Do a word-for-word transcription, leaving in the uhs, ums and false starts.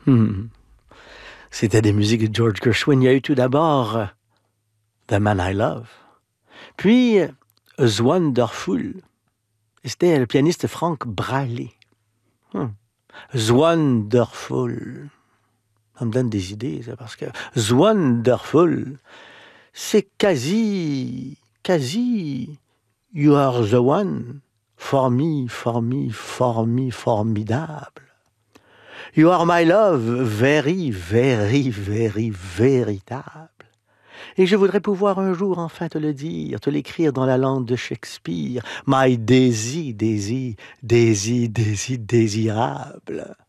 Hmm. C'était des musiques de George Gershwin. Il y a eu tout d'abord euh, The Man I Love. Puis, euh, Zwanderful. C'était le pianiste Frank Braley. Hmm. Zwanderful. Ça me donne des idées, ça, parce que Zwanderful, c'est quasi, quasi, you are the one, for me, for me, for me, formidable. You are my love, very, very, very, véritable. Et je voudrais pouvoir un jour enfin te le dire, te l'écrire dans la langue de Shakespeare. My Daisy, Daisy, Daisy, Daisy, désirable.